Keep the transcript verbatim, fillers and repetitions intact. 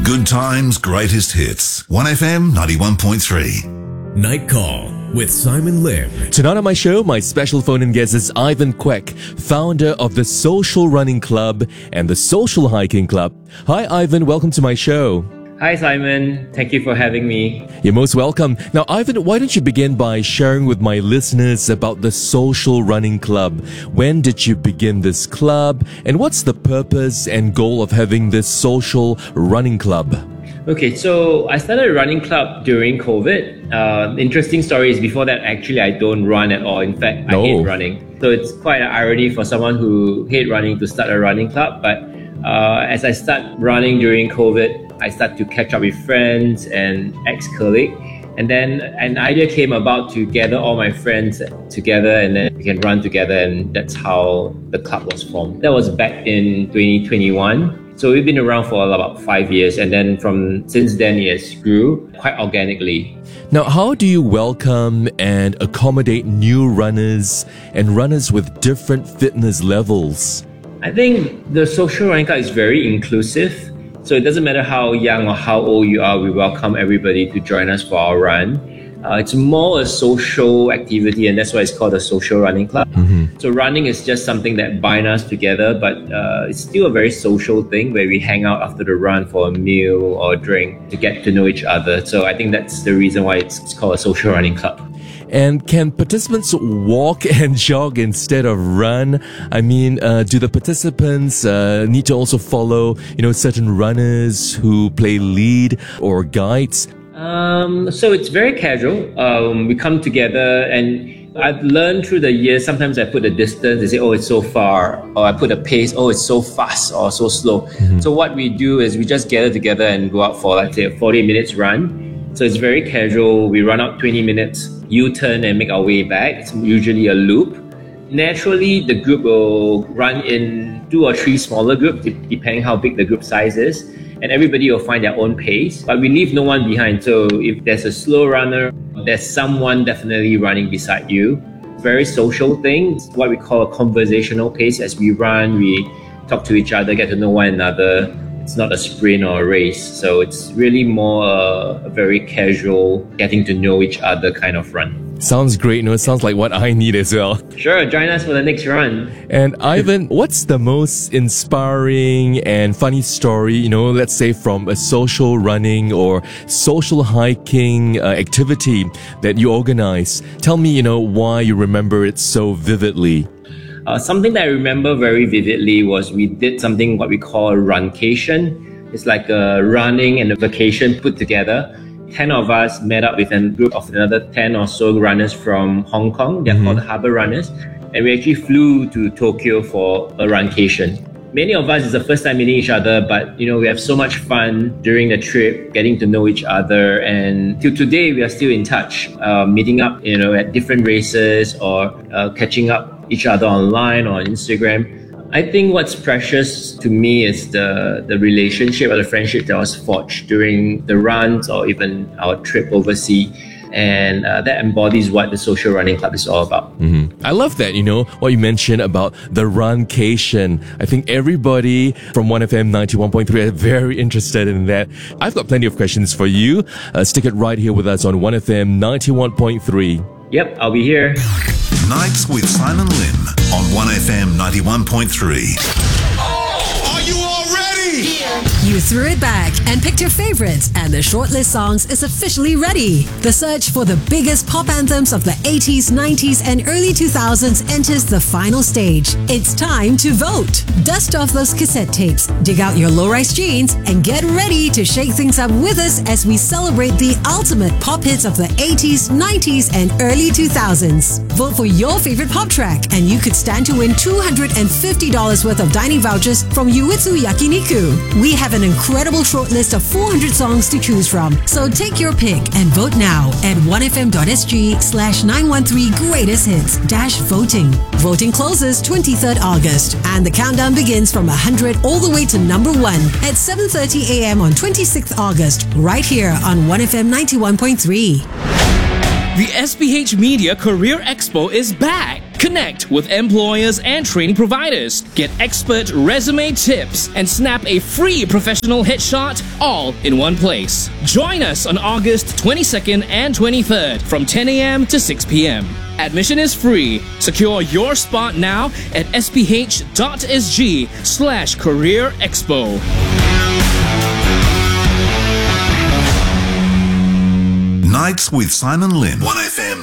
Good times, greatest hits. one F M ninety-one point three. Night Call with Simon Lim. Tonight on my show, my special phone-in guest is Ivan Kwek, founder of the Social Running Club and the Social Hiking Club. Hi Ivan, welcome to my show. Hi Simon, thank you for having me. You're most welcome. Now Ivan, why don't you begin by sharing with my listeners about the Social Running Club? When did you begin this club? And what's the purpose and goal of having this Social Running Club? Okay, so I started a running club during COVID. Uh, interesting story is before that, actually, I don't run at all. In fact, I No. hate running. So it's quite an irony for someone who hate running to start a running club. But uh, as I start running during COVID, I start to catch up with friends and ex-colleagues. And then an idea came about to gather all my friends together and then we can run together. And that's how the club was formed. That was back in twenty twenty-one. So we've been around for about five years, and then from since then it has grew quite organically. Now, how do you welcome and accommodate new runners and runners with different fitness levels? I think the Social Running Club is very inclusive. So it doesn't matter how young or how old you are, we welcome everybody to join us for our run. Uh, it's more a social activity, and that's why it's called the Social Running Club. Mm-hmm. So running is just something that binds us together, but uh, it's still a very social thing where we hang out after the run for a meal or a drink to get to know each other. So I think that's the reason why it's, it's called a Social Running Club. And can participants walk and jog instead of run? I mean, uh, do the participants uh, need to also follow, you know, certain runners who play lead or guides? Um, so it's very casual. Um, we come together, and I've learned through the years, sometimes I put a distance, they say, oh, it's so far, or I put a pace, oh, it's so fast or so slow. Mm-hmm. So what we do is we just gather together and go out for, let's say, a forty minutes run. So it's very casual. We run out twenty minutes, U-turn and make our way back. It's usually a loop. Naturally, the group will run in two or three smaller groups, depending how big the group size is. And everybody will find their own pace, but we leave no one behind. So if there's a slow runner, there's someone definitely running beside you. Very social thing. It's what we call a conversational pace. As we run, we talk to each other, get to know one another. It's not a sprint or a race. So it's really more uh, a very casual, getting to know each other kind of run. Sounds great. You know, it sounds like what I need as well. Sure, join us for the next run. And Ivan, what's the most inspiring and funny story, you know, let's say from a social running or social hiking uh, activity that you organize? Tell me, you know, why you remember it so vividly. Uh, something that I remember very vividly was we did something what we call a runcation. It's like a running and a vacation put together. ten of us met up with a group of another ten or so runners from Hong Kong. They're mm-hmm. called the Harbour Runners. And we actually flew to Tokyo for a runcation. Many of us, it's the first time meeting each other, but you know, we have so much fun during the trip, getting to know each other. And till today, we are still in touch, uh, meeting up, you know, at different races or uh, catching up each other online or on Instagram. I think what's precious to me is the, the relationship or the friendship that was forged during the runs or even our trip overseas. And uh, that embodies what the Social Running Club is all about. Mm-hmm. I love that, you know, what you mentioned about the runcation. I think everybody from one F M ninety-one point three are very interested in that. I've got plenty of questions for you. Uh, stick it right here with us on one F M ninety-one point three. Yep, I'll be here. Nights with Simon Lim on one F M ninety-one point three. Are you all ready? Yeah. You threw it back and picked your favorites, and the shortlist songs is officially ready. The search for the biggest pop anthems of the eighties, nineties, and early two thousands enters the final stage. It's time to vote. Dust off those cassette tapes, dig out your low-rise jeans, and get ready to shake things up with us as we celebrate the ultimate pop hits of the eighties, nineties, and early two thousands. Vote for your favorite pop track, and you could stand to win two hundred fifty dollars worth of dining vouchers from Yuitsu Yakiniku. We have an incredible shortlist of four hundred songs to choose from, so take your pick and vote now at one f m dot s g slash nine one three greatest hits dash voting. Voting closes twenty-third August, and the countdown begins from one hundred all the way to number one at seven thirty a m on twenty-sixth August, right here on one F M ninety-one point three. The S P H Media Career Expo is back! Connect with employers and training providers. Get expert resume tips and snap a free professional headshot all in one place. Join us on August twenty-second and twenty-third from ten a.m. to six p.m. Admission is free. Secure your spot now at sph.sg slash career expo. Nights with Simon Lim. one F M